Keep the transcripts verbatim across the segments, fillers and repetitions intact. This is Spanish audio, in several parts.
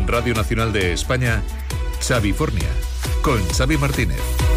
En Radio Nacional de España, Xavifornia, con Xavi Martínez.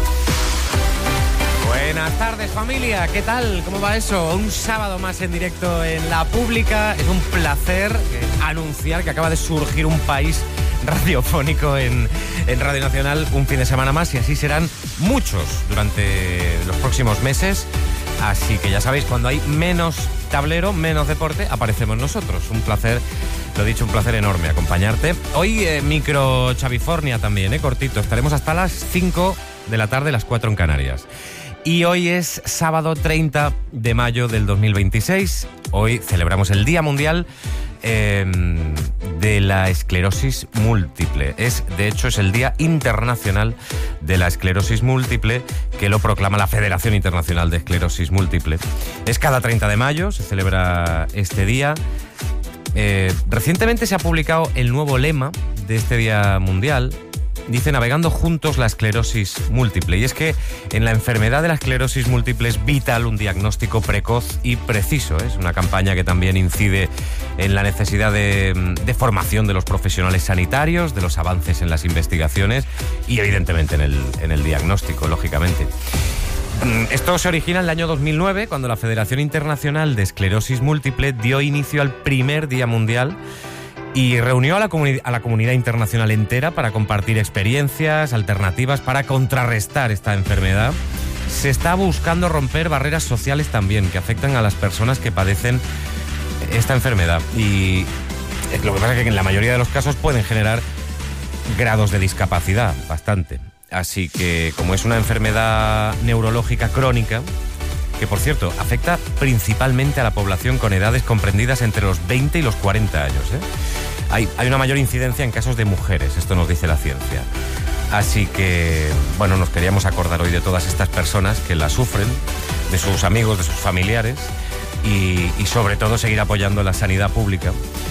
Buenas tardes, familia. ¿Qué tal? ¿Cómo va eso? Un sábado más en directo en La Pública. Es un placer eh, anunciar que acaba de surgir un país radiofónico en, en Radio Nacional, un fin de semana más, y así serán muchos durante los próximos meses. Así que ya sabéis, cuando hay menos tablero, menos deporte, aparecemos nosotros. Un placer, lo dicho, un placer enorme acompañarte. Hoy eh, micro Xavifornia también, eh, cortito. Estaremos hasta las cinco de la tarde, las cuatro en Canarias. Y hoy es sábado treinta de mayo del dos mil veintiséis. Hoy celebramos el Día Mundial eh, de la Esclerosis Múltiple. Es, de hecho, es el Día Internacional de la Esclerosis Múltiple, que lo proclama la Federación Internacional de Esclerosis Múltiple. Es cada treinta de mayo, se celebra este día. Eh, recientemente se ha publicado el nuevo lema de este Día Mundial. Dice: navegando juntos la esclerosis múltiple. Y es que en la enfermedad de la esclerosis múltiple es vital un diagnóstico precoz y preciso. Es una campaña que también incide en la necesidad de, de formación de los profesionales sanitarios, de los avances en las investigaciones y evidentemente en el, en el diagnóstico, lógicamente. Esto se origina en el año dos mil nueve, cuando la Federación Internacional de Esclerosis Múltiple dio inicio al primer Día Mundial y reunió a la, comuni- a la comunidad internacional entera para compartir experiencias, alternativas para contrarrestar esta enfermedad. Se está buscando romper barreras sociales también que afectan a las personas que padecen esta enfermedad. Y lo que pasa es que en la mayoría de los casos pueden generar grados de discapacidad, bastante. Así que, como es una enfermedad neurológica crónica, que por cierto afecta principalmente a la población con edades comprendidas entre los veinte y los cuarenta años, ¿eh? Hay, hay una mayor incidencia en casos de mujeres, esto nos dice la ciencia. Así que, bueno, nos queríamos acordar hoy de todas estas personas que la sufren, de sus amigos, de sus familiares, y, y sobre todo seguir apoyando la sanidad pública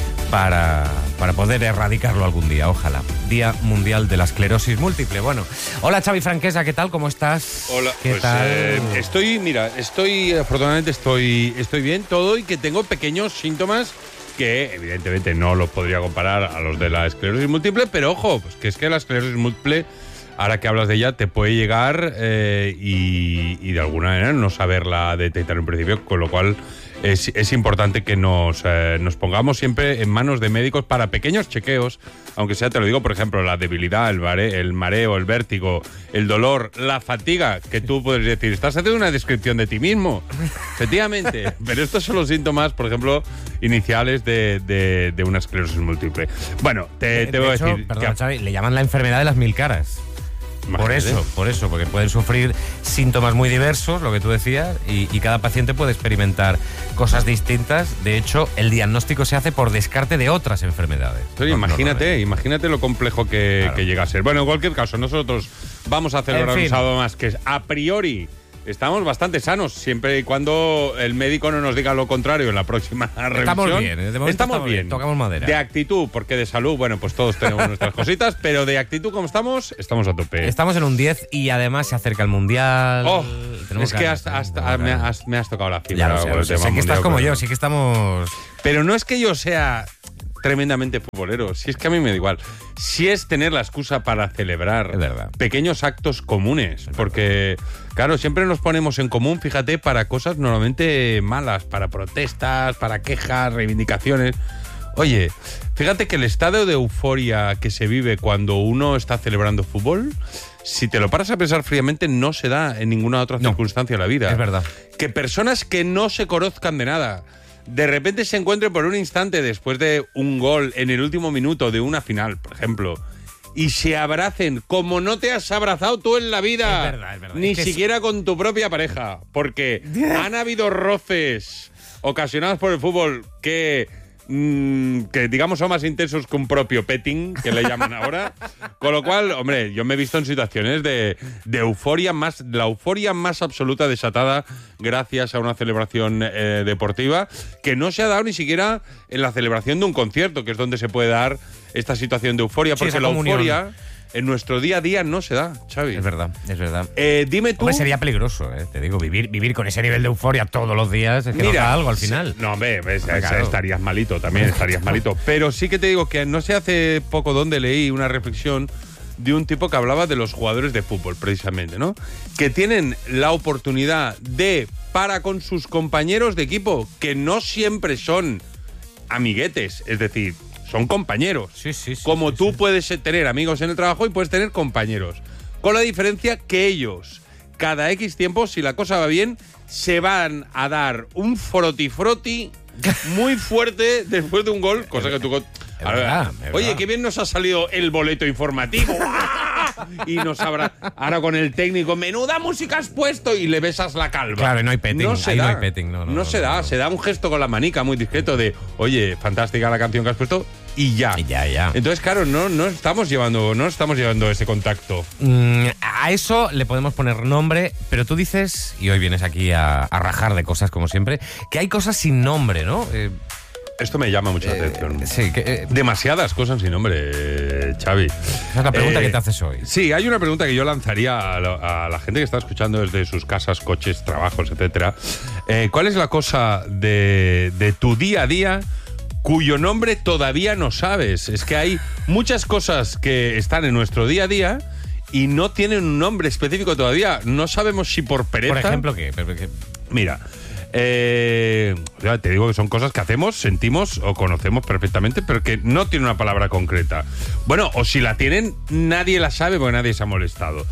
para, para poder erradicarlo algún día, ojalá. Día Mundial de la Esclerosis Múltiple. Bueno, hola Xavi Franquesa, ¿qué tal? ¿Cómo estás? Hola, ¿Qué pues tal? Eh, estoy, mira, estoy, afortunadamente estoy, estoy bien todo y que tengo pequeños síntomas que evidentemente no los podría comparar a los de la esclerosis múltiple, pero ojo, pues que es que la esclerosis múltiple, ahora que hablas de ella, te puede llegar eh, y, y de alguna manera no saberla detectar en principio, con lo cual es, es importante que nos, eh, nos pongamos siempre en manos de médicos para pequeños chequeos, aunque sea, te lo digo, por ejemplo, la debilidad, el, mare, el mareo, el vértigo, el dolor, la fatiga, que tú puedes decir, estás haciendo una descripción de ti mismo, efectivamente, pero estos son los síntomas, por ejemplo, iniciales de, de, de una esclerosis múltiple. Bueno, te, te voy a hecho, decir... perdona, que, Xavi, le llaman la enfermedad de las mil caras. Por imagínate. eso, por eso, porque pueden sufrir síntomas muy diversos, lo que tú decías, y, y cada paciente puede experimentar cosas distintas. De hecho, el diagnóstico se hace por descarte de otras enfermedades. Pero No, imagínate, no, no, imagínate lo complejo que, Claro. que llega a ser. Bueno, en cualquier caso, nosotros vamos a celebrar En fin. un sábado más que a priori estamos bastante sanos, siempre y cuando el médico no nos diga lo contrario en la próxima revisión. Estamos bien, de momento estamos estamos bien. bien, tocamos madera. De actitud, porque de salud, bueno, pues todos tenemos nuestras cositas, pero de actitud como estamos, estamos a tope. Estamos en un diez y además se acerca el Mundial. Oh, Tenemos es que ganas, has- ¿eh? has- Tenemos me, ganas. has, me has tocado la fibra. Ya lo sé, con lo el sé. tema Sé que estás mundial, como pero- yo, sí que estamos... Pero no es que yo sea tremendamente futbolero, si es que a mí me da igual. Si es tener la excusa para celebrar Es verdad. pequeños actos comunes, porque, claro, siempre nos ponemos en común, fíjate, para cosas normalmente malas, para protestas, para quejas, reivindicaciones. Oye, fíjate que el estado de euforia que se vive cuando uno está celebrando fútbol, si te lo paras a pensar fríamente, no se da en ninguna otra No, circunstancia de la vida. es verdad. Que personas que no se conozcan de nada, de repente se encuentren por un instante después de un gol en el último minuto de una final, por ejemplo, y se abracen como no te has abrazado tú en la vida. Es verdad, es verdad. Ni Es que siquiera con tu propia pareja. Porque han habido roces ocasionados por el fútbol que... mm, que digamos son más intensos que un propio petting, que le llaman ahora. Con lo cual, hombre, yo me he visto en situaciones de, de euforia más, la euforia más absoluta desatada gracias a una celebración eh, deportiva que no se ha dado ni siquiera en la celebración de un concierto, que es donde se puede dar esta situación de euforia, Sí, porque esa la comunión. euforia en nuestro día a día no se da, Xavi. Es verdad, es verdad. Eh, dime tú... Hombre, sería peligroso, ¿eh? Te digo, vivir, vivir con ese nivel de euforia todos los días es que Mira, nos da algo al final. Sí, no, hombre, ves, Claro. estarías malito también, estarías malito. Pero sí que te digo que no sé hace poco dónde leí una reflexión de un tipo que hablaba de los jugadores de fútbol, precisamente, ¿no? Que tienen la oportunidad de, para con sus compañeros de equipo, que no siempre son amiguetes, es decir, son compañeros. Sí, sí, sí. Como sí, tú sí. puedes tener amigos en el trabajo y puedes tener compañeros. Con la diferencia que ellos, cada X tiempo, si la cosa va bien, se van a dar un frotifroti muy fuerte después de un gol, cosa que tú... Es verdad, es Oye, verdad. qué bien nos ha salido el boleto informativo. Y nos habrá... Ahora con el técnico, menuda música has puesto, y le besas la calva. Claro, y no hay petting, No se ahí no da. hay petting, no, no, no, se no, da, no. se da un gesto con la manica muy discreto de, oye, fantástica la canción que has puesto, y ya. Y ya, ya. Entonces, claro, no, no estamos llevando, no estamos llevando ese contacto. Mm, a eso le podemos poner nombre, pero tú dices, y hoy vienes aquí a, a rajar de cosas como siempre, que hay cosas sin nombre, ¿no? Eh, Esto me llama mucho la atención. sí, que, eh, Demasiadas cosas sin nombre, eh, Xavi. esa es la pregunta Eh, que te haces hoy. Sí, hay una pregunta que yo lanzaría a la, a la gente que está escuchando desde sus casas, coches, trabajos, etcétera. Eh, ¿Cuál es la cosa de, de tu día a día cuyo nombre todavía no sabes? Es que hay muchas cosas que están en nuestro día a día y no tienen un nombre específico todavía. No sabemos si por pereza... Por ejemplo, ¿qué? Pero- pero- Mira, eh, ya te digo que son cosas que hacemos, sentimos o conocemos perfectamente, pero que no tienen una palabra concreta. Bueno, o si la tienen, nadie la sabe porque nadie se ha molestado.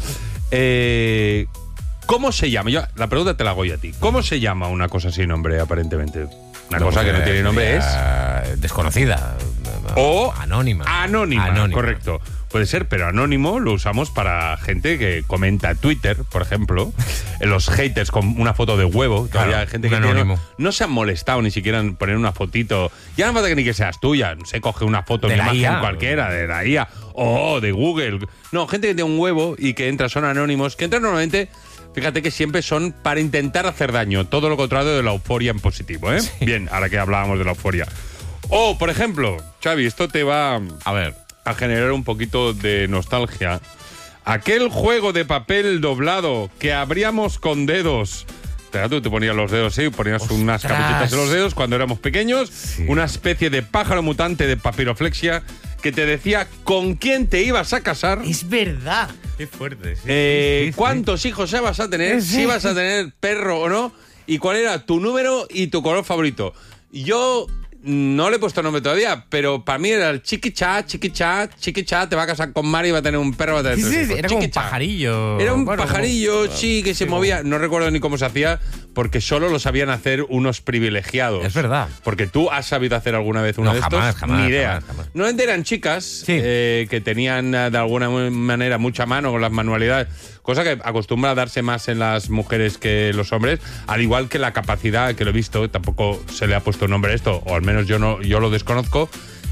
Eh, ¿Cómo se llama? Yo, la pregunta te la hago yo a ti. ¿Cómo se llama una cosa sin nombre, aparentemente? Una No, cosa que porque no tiene nombre es... sería desconocida. O anónima. Anónima, Anónima. correcto. Puede ser, pero anónimo lo usamos para gente que comenta Twitter, por ejemplo. En los haters con una foto de huevo. Todavía Claro, hay gente un que tiene- anónimo. no se han molestado ni siquiera en poner una fotito. Ya no falta que ni que seas tuya. Se coge una foto De de la imagen I A. cualquiera, de la I A. O de Google. No, gente que tiene un huevo y que entra, son anónimos. Que entran normalmente... Fíjate que siempre son para intentar hacer daño. Todo lo contrario de la euforia en positivo, ¿eh? Bien, ahora que hablábamos de la euforia. O, por ejemplo, Xavi, esto te va A ver. a generar un poquito de nostalgia. Aquel juego de papel doblado que abríamos con dedos. Te, tú te ponías los dedos, sí, ponías ¡Ostras! unas capuchitas en los dedos cuando éramos pequeños. Sí. Una especie de pájaro mutante de papiroflexia que te decía con quién te ibas a casar. Es verdad. Qué fuerte. sí, Eh, sí, sí, sí. ¿Cuántos hijos ya vas a tener? Sí. Si vas a tener perro o no. Y cuál era tu número y tu color favorito. Yo no le he puesto nombre todavía, pero para mí era el chiquichá, chiquichá, chiquichá, te va a casar con Mari y va a tener un perro, va a tener Sí, tres sí, hijos. era como un Chiquichá. pajarillo. Era un Bueno, pajarillo, como- sí, que se sí, movía. No recuerdo ni cómo se hacía, porque solo lo sabían hacer unos privilegiados. Es verdad. Porque tú has sabido hacer alguna vez uno No, de estos. jamás, jamás, Ni idea. jamás, jamás. Normalmente eran chicas Sí. eh, que tenían eh, de alguna manera mucha mano con las manualidades, cosa que acostumbra a darse más en las mujeres que los hombres, al igual que la capacidad, que lo he visto, tampoco se le ha puesto nombre a esto, o al menos yo no, yo lo desconozco.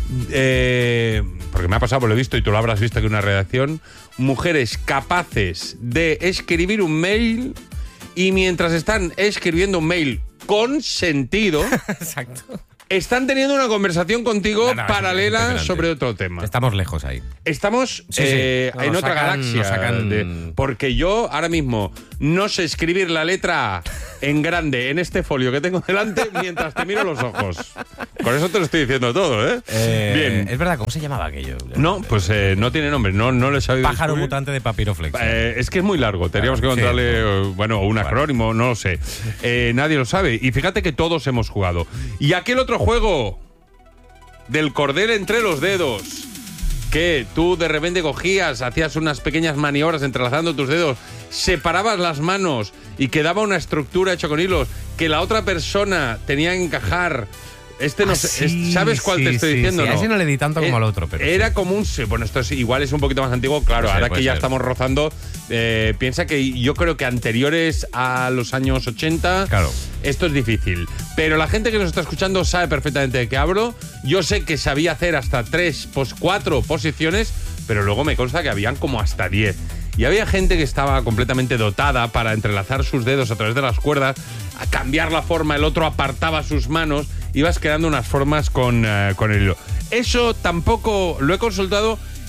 Eh, porque me ha pasado, lo he visto y tú lo habrás visto aquí en una redacción, mujeres capaces de escribir un mail y mientras están escribiendo un mail con sentido, Exacto. están teniendo una conversación contigo No, no, es paralela impresionante. sobre otro tema. Estamos lejos ahí. Estamos Sí, sí. eh, Nos en otra sacan- galaxia. nos sacan- de- porque yo ahora mismo no sé escribir la letra A en grande en este folio que tengo delante mientras te miro los ojos. Con eso te lo estoy diciendo todo, ¿eh? Eh, Bien. Es verdad, ¿cómo se llamaba aquello? No, pues eh, no tiene nombre, no, no lo he sabido Pájaro descubrir. mutante de papiroflex. Eh, es que es muy largo, tendríamos Claro, que encontrarle, sí. eh, bueno, un acrónimo, no lo sé. Eh, nadie lo sabe. Y fíjate que todos hemos jugado. Y aquel otro juego del cordel entre los dedos, que tú de repente cogías, hacías unas pequeñas maniobras entrelazando tus dedos, separabas las manos y quedaba una estructura hecha con hilos que la otra persona tenía que encajar. Este no Ah, sé, sí, es- ¿sabes cuál sí, te estoy sí, diciendo? sí. A no? ese no le di tanto como Eh, al otro, pero Era sí. como un... sí, Bueno, esto es, igual es un poquito más antiguo, claro, Puede ser, ahora puede que ya ser. estamos rozando, eh, piensa que yo creo que anteriores a los años ochenta, Claro. esto es difícil. Pero la gente que nos está escuchando sabe perfectamente de qué hablo. Yo sé que sabía hacer hasta tres, pues cuatro posiciones, pero luego me consta que habían como hasta diez. Y había gente que estaba completamente dotada para entrelazar sus dedos a través de las cuerdas, a cambiar la forma, el otro apartaba sus manos, ibas creando unas formas con, eh, con el hilo. Eso tampoco lo he consultado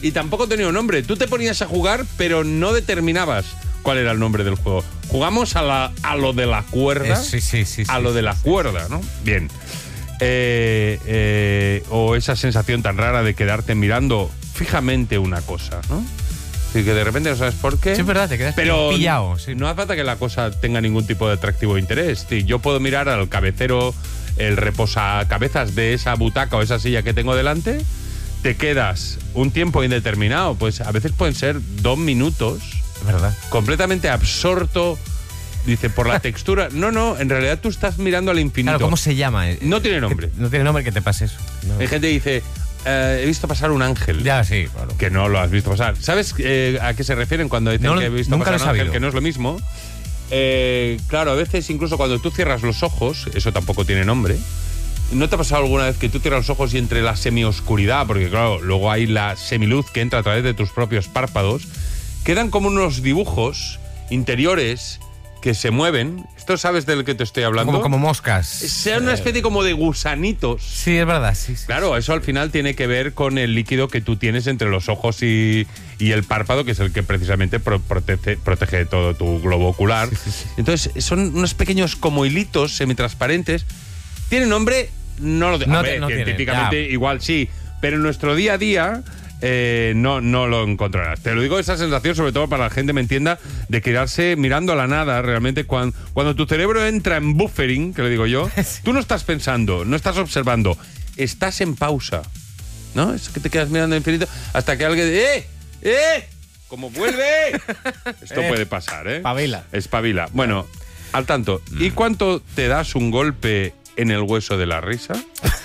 y tampoco tenía un nombre. Tú te ponías a jugar, pero no determinabas cuál era el nombre del juego. Jugamos a, la, a lo de la cuerda. Eh, sí, sí, sí. A sí, lo sí, de la sí, cuerda, ¿no? Bien. Eh, eh, o esa sensación tan rara de quedarte mirando fijamente una cosa, ¿no? Y que de repente no sabes por qué. Sí, es verdad, te quedas pero pillado. Sí. No hace falta que la cosa tenga ningún tipo de atractivo interés. Sí, yo puedo mirar al cabecero, el reposacabezas de esa butaca o esa silla que tengo delante, te quedas un tiempo indeterminado, pues a veces pueden ser dos minutos, Es verdad. completamente absorto, dice, por la textura. No, no, en realidad tú estás mirando al infinito. Claro, ¿cómo se llama? No tiene nombre. Que- no tiene nombre que te pase eso. No. Hay gente que dice, eh, he visto pasar un ángel. Ya, sí, claro. Que no lo has visto pasar. ¿Sabes eh, a qué se refieren cuando dicen No, que he visto nunca pasar lo he un ángel? sabido. Que no es lo mismo. Eh, claro, a veces incluso cuando tú cierras los ojos, eso tampoco tiene nombre. ¿No te ha pasado alguna vez que tú cierras los ojos y entre la semioscuridad, porque claro, luego hay la semiluz que entra a través de tus propios párpados, quedan como unos dibujos interiores que se mueven? ¿Esto sabes del que te estoy hablando? Como, como moscas. Sea una especie como de gusanitos. Sí, es verdad, sí. sí. Claro, eso al final tiene que ver con el líquido que tú tienes entre los ojos y, y el párpado, que es el que precisamente pro- protege, protege todo tu globo ocular. Sí, sí, sí. Entonces, son unos pequeños como hilitos semitransparentes. ¿Tiene nombre? No lo de- No a te- ver, no tiene, científicamente ya. igual sí, pero en nuestro día a día eh, no, no lo encontrarás. Te lo digo, esa sensación, sobre todo para la gente, me entienda, de quedarse mirando a la nada, realmente, cuando, cuando tu cerebro entra en buffering, que le digo yo, tú no estás pensando, no estás observando, estás en pausa, ¿no? Es que te quedas mirando al infinito hasta que alguien dice, ¡eh! ¡eh! ¡Como vuelve! Esto Eh, puede pasar, ¿eh? espabila. Espabila. Bueno, al tanto, ¿y cuánto te das un golpe en el hueso de la risa?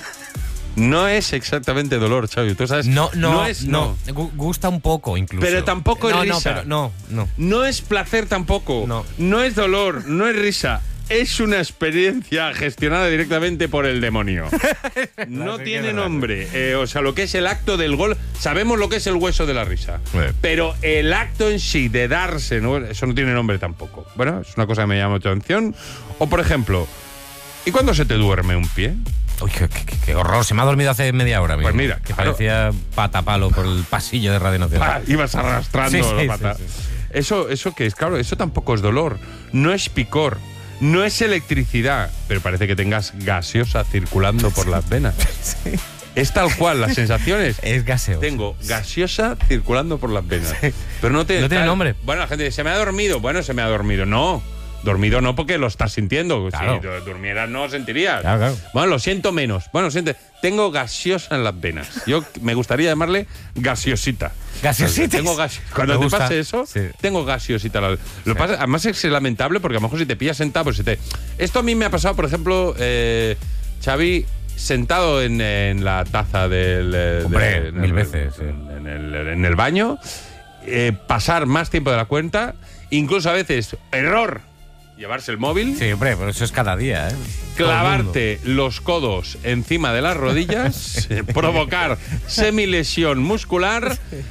No es exactamente dolor, Xavi. Tú sabes. No, no, no es no. Gu- Gusta un poco, incluso. Pero tampoco es no, risa. No, pero no, no. No es placer tampoco. No. No es dolor, no es risa. Es una experiencia gestionada directamente por el demonio. No sí que tiene es verdad. nombre. Eh, o sea, lo que es el acto del gol. Sabemos lo que es el hueso de la risa. Sí. Pero el acto en sí de darse, ¿no? Eso no tiene nombre tampoco. Bueno, es una cosa que me llama mucha atención. O, por ejemplo, ¿y cuándo se te duerme un pie? Uy, qué, qué- qué horror. Se me ha dormido hace media hora. Pues mismo, mira, Que claro. parecía patapalo por el pasillo de Radio Nacional. Ah, ibas arrastrando Sí, sí, la pata. sí, sí. Eso, eso que es, claro, eso tampoco es dolor. No es picor. No es electricidad. Pero parece que tengas gaseosa circulando por las venas. Sí. Es tal cual, las sensaciones. Es gaseo. Tengo gaseosa circulando por las venas. Pero no tiene, No tiene tal- nombre. Bueno, la gente dice, se me ha dormido. Bueno, se me ha dormido. No. Dormido no, porque lo estás sintiendo. Claro. Si du- durmieras no sentirías. Claro, claro. Bueno, lo siento menos. Bueno, siente, tengo gaseosa en las venas. Yo me gustaría llamarle gaseosita. Gaseositis. Tengo gas- Cuando Me te gusta. pase eso, Sí. tengo gaseosita. Lo que pasa, además es lamentable porque a lo mejor si te pillas sentado, pues se te... Esto a mí me ha pasado, por ejemplo, eh, Xavi, sentado en, en la taza del... eh, Hombre, de- en mil el- veces, sí. En, el, en el baño, eh, pasar más tiempo de la cuenta, incluso a veces, error, llevarse el móvil. Sí, hombre, pero eso es cada día, ¿eh? Clavarte los codos encima de las rodillas, eh, provocar semilesión muscular,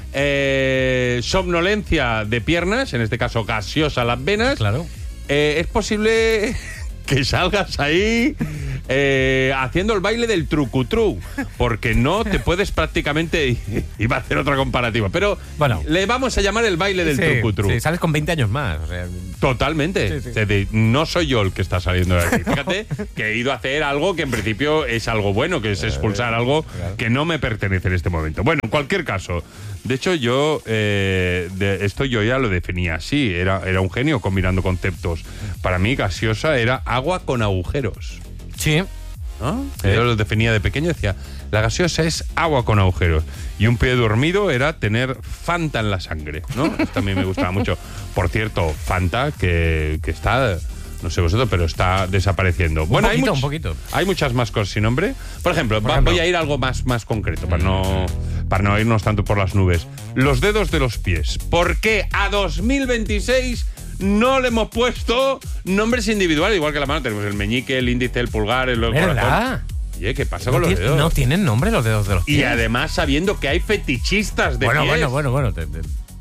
eh, somnolencia de piernas, en este caso gaseosa las venas. Claro. Eh, es posible que salgas ahí eh, haciendo el baile del trucutru, porque no te puedes prácticamente... Iba a hacer otra comparativa, pero Bueno. le vamos a llamar el baile del Sí, trucutru. sí, sales con veinte años más. O sea, Totalmente. Sí, sí. O sea, de- no soy yo el que está saliendo de aquí. Fíjate que he ido a hacer algo que en principio es algo bueno, que es expulsar algo claro. que no me pertenece en este momento. Bueno, en cualquier caso, de hecho yo eh, de esto yo ya lo definía así. Era, era un genio combinando conceptos. Para mí gaseosa era agua con agujeros. sí. ¿No? Sí. Yo lo definía de pequeño, decía, la gaseosa es agua con agujeros. Y un pie dormido era tener Fanta en la sangre, ¿no? Esto a mí me gustaba mucho. Por cierto, Fanta, que, que está, no sé vosotros, pero está desapareciendo. bueno, poquito, hay, un poquito. hay muchas más cosas sin nombre. Por ejemplo, Por va- ejemplo. voy a ir a algo más, más concreto, para no, para no irnos tanto por las nubes. Los dedos de los pies. ¿Por qué a dos mil veintiséis... no le hemos puesto nombres individuales? Igual que la mano tenemos el meñique, el índice, el pulgar, el ¿Verdad? corazón. Oye, ¿qué pasa No, con los tiene- dedos? no tienen nombre los dedos de los Y pies. además sabiendo que hay fetichistas de bueno, pies. bueno, bueno, bueno, te- te-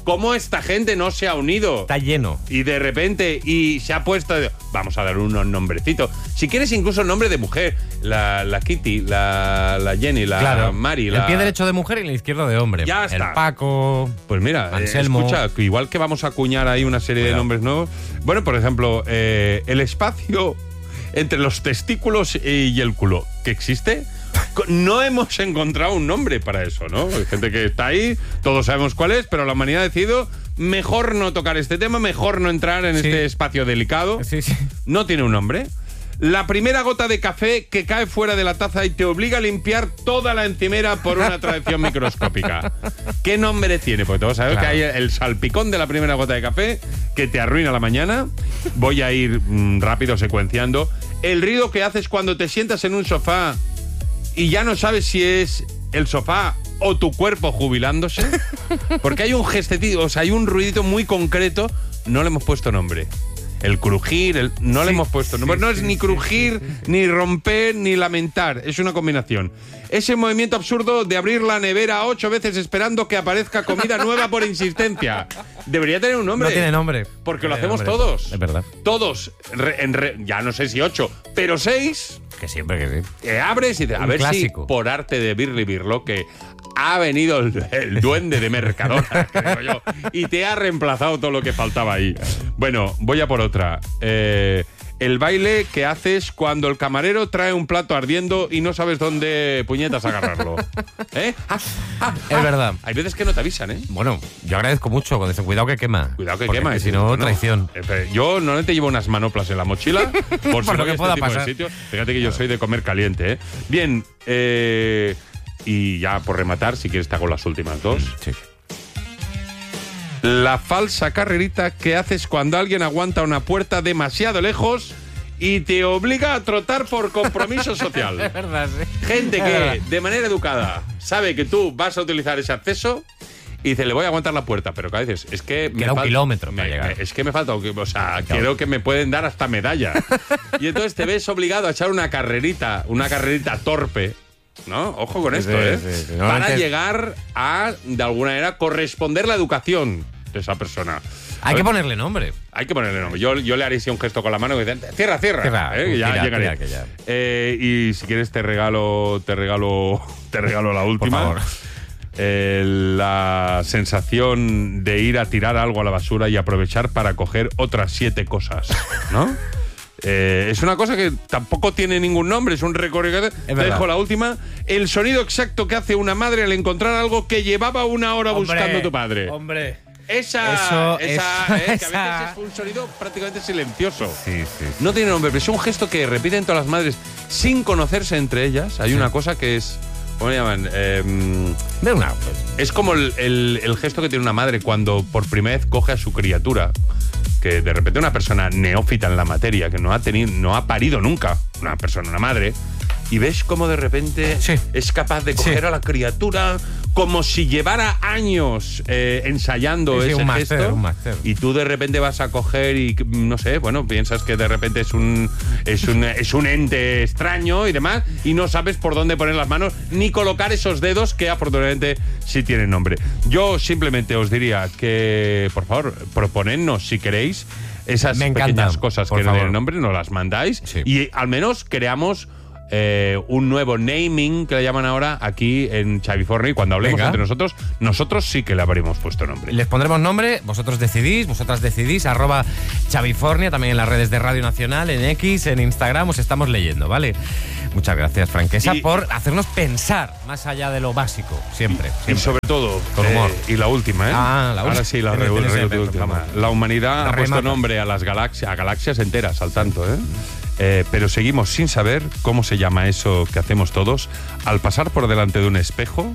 ¿Cómo esta gente no se ha unido? Está lleno. Y de repente, y se ha puesto... De, vamos a dar unos nombrecitos. Si quieres, incluso nombre de mujer. La, la Kitty, la, la Jenny, la claro. Mari. El la... pie derecho de mujer y el izquierdo de hombre. Ya está. El Paco... Pues mira, Anselmo. Eh, escucha, igual que vamos a acuñar ahí una serie Cuidado. de nombres nuevos. Bueno, por ejemplo, eh, el espacio entre los testículos y el culo, ¿que existe? No hemos encontrado un nombre para eso, ¿no? Hay gente que está ahí, todos sabemos cuál es, pero la humanidad ha decidido mejor no tocar este tema, mejor no entrar en sí. este espacio delicado. Sí, sí. No tiene un nombre. La primera gota de café que cae fuera de la taza y te obliga a limpiar toda la encimera por una tracción microscópica. ¿Qué nombre tiene? Porque todos sabemos claro. que hay el salpicón de la primera gota de café que te arruina la mañana. Voy a ir mmm, rápido secuenciando. El ruido que haces cuando te sientas en un sofá y ya no sabes si es el sofá o tu cuerpo jubilándose. Porque hay un gestecito, o sea, hay un ruidito muy concreto. No le hemos puesto nombre. El crujir, el, no sí, le hemos puesto nombre. Sí, no es sí, ni crujir, sí, sí. ni romper, ni lamentar. Es una combinación. Ese movimiento absurdo de abrir la nevera ocho veces esperando que aparezca comida nueva por insistencia. Debería tener un nombre. No tiene nombre. Porque no lo hacemos nombre. todos. Es verdad. Todos. Re, en re, ya no sé si ocho, pero seis. Que siempre que sí. Te abres y te, a un ver clásico. Si por arte de Birli Birloque ha venido el, el duende de Mercadona, creo yo, y te ha reemplazado todo lo que faltaba ahí. Bueno, voy a por otra. Eh, el baile que haces cuando el camarero trae un plato ardiendo y no sabes dónde puñetas agarrarlo. ¿Eh? Ah, ah, es ah. verdad. Hay veces que no te avisan, ¿eh? Bueno, yo agradezco mucho cuando dicen cuidado que quema. Cuidado que porque quema. Si no, no, traición. Eh, yo normalmente llevo unas manoplas en la mochila por si por no lo que este pueda tipo pasar. de sitio. Fíjate que yo soy de comer caliente, ¿eh? Bien, eh... y ya por rematar, si quieres te hago las últimas dos. Sí. La falsa carrerita que haces cuando alguien aguanta una puerta demasiado lejos y te obliga a trotar por compromiso social. Es verdad, sí. Gente que, de manera educada, sabe que tú vas a utilizar ese acceso y dice, le voy a aguantar la puerta, pero que a veces es que... Queda un kilómetro me, para llegar. Me, es que me falta, o sea, claro. creo que me pueden dar hasta medalla. Y entonces te ves obligado a echar una carrerita, una carrerita torpe, ¿no? Ojo con esto, sí, ¿eh? Sí, sí. Para es... llegar a, de alguna manera, corresponder la educación de esa persona. Hay que ponerle nombre. Hay que ponerle nombre. Yo, yo le haría así un gesto con la mano que dice, cierra, cierra. cierra ¿eh? Ya tira, llegaré. tira, que ya. Eh, y si quieres te regalo, te regalo, te regalo la última. Por favor. Eh, la sensación de ir a tirar algo a la basura y aprovechar para coger otras siete cosas, ¿no? Eh, es una cosa que tampoco tiene ningún nombre, es un recorrido. Te dejo la última. El sonido exacto que hace una madre al encontrar algo que llevaba una hora hombre, buscando tu padre. Hombre. Esa, eso, esa, eso, eh, esa. que a veces es un sonido prácticamente silencioso. Sí, sí. No tiene nombre, pero es un gesto que repiten todas las madres sin conocerse entre ellas. Hay sí. una cosa que es... ¿Cómo le llaman? Eh, de una, pues. Es como el, el, el gesto que tiene una madre cuando por primera vez coge a su criatura. Que de repente una persona neófita en la materia, que no ha tenido, no ha parido nunca, una persona, una madre, y ves cómo de repente sí. es capaz de coger sí. a la criatura como si llevara años eh, ensayando sí, sí, ese un gesto. máster, un máster. Y tú de repente vas a coger y, no sé, bueno, piensas que de repente es un, es un, es un ente extraño y demás, y no sabes por dónde poner las manos ni colocar esos dedos que afortunadamente sí tienen nombre. Yo simplemente os diría que, por favor, proponednos si queréis esas Me pequeñas encantan, cosas que por no favor. tienen nombre, nos las mandáis sí. y al menos creamos Eh, un nuevo naming que le llaman ahora aquí en Xavifornia, y cuando hablemos Venga. entre nosotros, nosotros sí que le habremos puesto nombre. Les pondremos nombre, vosotros decidís, vosotras decidís, arroba Xavifornia, también en las redes de Radio Nacional, en X, en Instagram, os estamos leyendo, ¿vale? Muchas gracias, Franquesa, y, por hacernos pensar más allá de lo básico, siempre. Y, siempre. y sobre todo, con humor. Eh, y la última, ¿eh? Ah, la última. Ahora sí, la, re, re, re, re, última. La humanidad la ha puesto nombre a las galaxias, a galaxias enteras, al tanto, ¿eh? Eh, pero seguimos sin saber cómo se llama eso que hacemos todos al pasar por delante de un espejo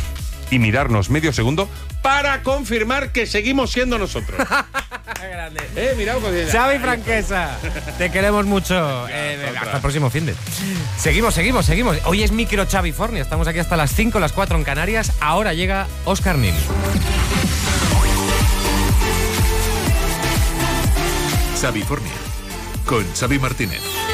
y mirarnos medio segundo para confirmar que seguimos siendo nosotros. Grande. Eh, mirad, Xavi Franquesa, te queremos mucho. Eh, hasta el próximo fin de. Seguimos, seguimos, seguimos. Hoy es Micro Xavifornia. Estamos aquí hasta las cinco, las cuatro en Canarias. Ahora llega Óscar Nin. Xavifornia con Xavi Martínez.